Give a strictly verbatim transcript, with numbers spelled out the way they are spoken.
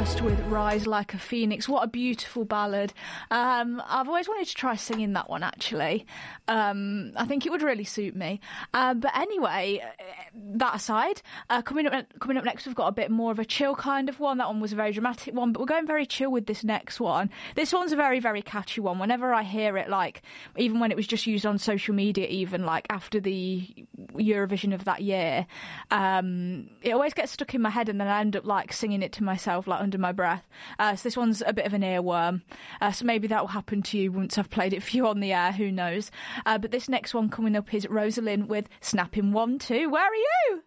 Lost with Rise Like a Phoenix. What a beautiful ballad. Um, I've always wanted to try singing that one, actually. Um, I think it would really suit me. Uh, but anyway, that aside, uh, coming up coming up next, we've got a bit more of a chill kind of one. That one was a very dramatic one, but we're going very chill with this next one. This one's a very, very catchy one. Whenever I hear it, like, even when it was just used on social media, even, like, after the Eurovision of that year, um, it always gets stuck in my head, and then I end up, like, singing it to myself, like, under my breath. Uh, so this one's a bit of an earworm. Uh, so maybe that will happen to you once I've played it for you on the air, who knows. Uh, but this next one coming up is Rosalind with Snapping One Two. Where are you?